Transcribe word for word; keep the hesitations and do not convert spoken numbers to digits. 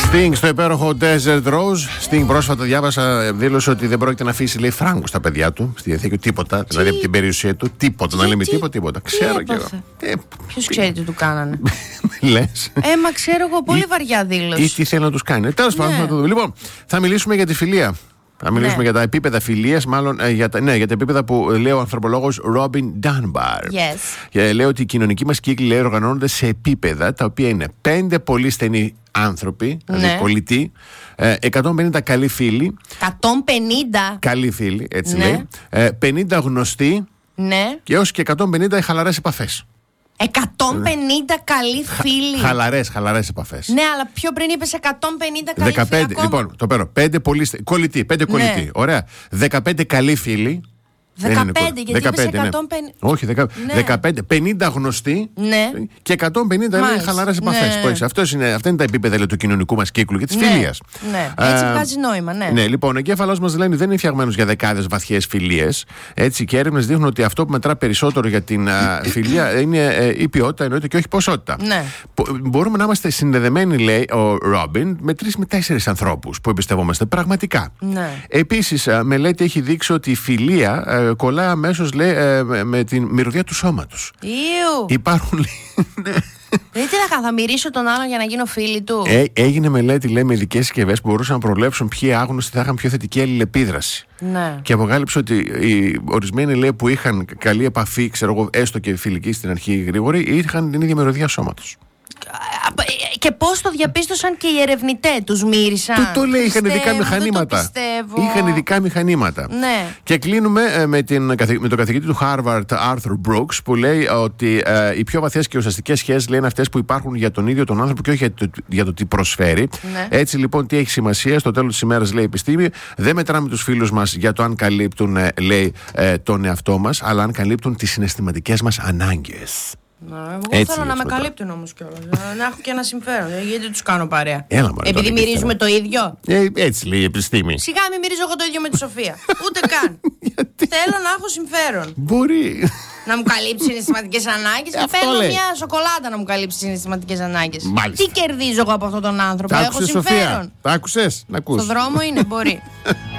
Sting στο υπέροχο Desert Rose. Sting πρόσφατα διάβασα, δήλωσε ότι δεν πρόκειται να αφήσει, λέει, φράγκο στα παιδιά του στη διαθήκη, τίποτα. Τι? Δηλαδή από την περιουσία του, τίποτα. Τι? Να λέμε τίποτα, τίποτα. Τι ξέρω και εγώ. Ε, Ποιο ξέρει τι του κάνανε. Λες. Ε, μα ξέρω εγώ, πολύ βαριά δήλωση. Ή τι θέλει να του κάνει. Τέλος πάντων, θα το δούμε. Λοιπόν, θα μιλήσουμε για τη φιλία. Θα μιλήσουμε ναι. για τα επίπεδα φιλίας, μάλλον ε, για, τα, ναι, για τα επίπεδα που λέει ο ανθρωπολόγος Robin Dunbar. Yes. Και λέει ότι οι κοινωνικοί μας κύκλοι, λέει, οργανώνονται σε επίπεδα τα οποία είναι πέντε πολύ στενοί άνθρωποι, ναι. δηλαδή κολλητοί, ε, εκατόν πενήντα καλοί φίλοι. εκατόν πενήντα Καλοί φίλοι, έτσι ναι. λέει. Ε, πενήντα γνωστοί. Ναι. Και έως και εκατόν πενήντα οι χαλαρές επαφές. εκατόν πενήντα καλοί φίλοι. Χα, χαλαρές, χαλαρές επαφές. Ναι, αλλά πιο πριν είπες εκατόν πενήντα καλοί δεκαπέντε, φίλοι. Ακόμα. Λοιπόν, το παίρνω. πέντε πολύ κολλητοί. πέντε ναι. κολλητοί. Ωραία. δεκαπέντε καλοί φίλοι. δεκαπέντε, γιατί είπες εκατόν πενήντα. Ναι. Όχι, δεκα... ναι. δεκαπέντε, πενήντα γνωστοί ναι. και εκατόν πενήντα είναι χαλαρές επαφές. Ναι. Είναι, αυτά είναι τα επίπεδα, λέει, του κοινωνικού μας κύκλου και της ναι. φιλίας. Ναι. Έτσι βγάζει νόημα, ναι. Ναι, λοιπόν, ο εγκέφαλός μας, λένε, δεν είναι φτιαγμένος για δεκάδες βαθιές φιλίες. Έτσι, και έρευνες δείχνουν ότι αυτό που μετρά περισσότερο για την α, φιλία είναι ε, η ποιότητα, εννοείται, και όχι η ποσότητα. Ναι. Μπορούμε να είμαστε συνδεδεμένοι, λέει ο Ρόμπιν, με τρεις με τέσσερις ανθρώπους που εμπιστευόμαστε πραγματικά. Ναι. Επίσης, μελέτη έχει δείξει ότι η φιλία ε, κολλάει αμέσως, λέει, ε, με την μυρωδιά του σώματος. Ιου. Υπάρχουν, λέει. Δεν τι να κάνω, θα μυρίσω τον άλλον για να γίνω φίλη του. Ε, έγινε μελέτη, λέει, με ειδικές συσκευές που μπορούσαν να προβλέψουν ποιοι άγνωστοι θα είχαν πιο θετική αλληλεπίδραση. Ναι. Και αποκάλυψε ότι οι ορισμένοι, λέει, που είχαν καλή επαφή, ξέρω εγώ, έστω και φιλική στην αρχή γρήγορη, είχαν την ίδια μυρωδιά σώματος. Και πώς το διαπίστωσαν και οι ερευνητές, τους μύρισαν. Του το λέει, είχαν ειδικά μηχανήματα. Είχαν ειδικά μηχανήματα. Ναι. Και κλείνουμε ε, με, την, με τον καθηγητή του Harvard, Arthur Brooks, που λέει ότι ε, οι πιο βαθιές και ουσιαστικές σχέσεις, λέει, είναι αυτές που υπάρχουν για τον ίδιο τον άνθρωπο και όχι για το, για το τι προσφέρει. Ναι. Έτσι λοιπόν, τι έχει σημασία στο τέλος της ημέρας, λέει η επιστήμη, δεν μετράμε τους φίλους μας για το αν καλύπτουν, ε, λέει, ε, τον εαυτό μας, αλλά αν καλύπτουν τις συναισθηματικές μας ανάγκες. Ναι, εγώ έτσι, θέλω να με καλύπτουν όμως κιόλας. Να έχω και ένα συμφέρον. Γιατί τους κάνω παρέα. Έλα, μωρέ, επειδή μυρίζουμε το ίδιο. Ε, έτσι λέει η επιστήμη. Σιγά μην μυρίζω εγώ το ίδιο με τη Σοφία. Ούτε καν. Θέλω να έχω συμφέρον. Μπορεί. Να μου καλύψει συναισθηματικές ανάγκες. Και παίρνω μια σοκολάτα να μου καλύψει συναισθηματικές ανάγκες. Τι κερδίζω εγώ από αυτόν τον άνθρωπο? Έχω συμφέρον. Τα άκουσες? Να ακούς. Στο δρόμο είναι, μπορεί.